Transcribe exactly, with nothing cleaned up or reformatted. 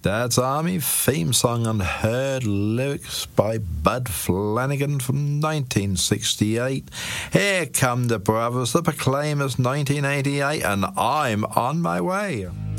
Dad's Army theme song and heard lyrics by Bud Flanagan from nineteen sixty-eight. Here come the Brothers, the Proclaimers, nineteen eighty-eight, and I'm on my way.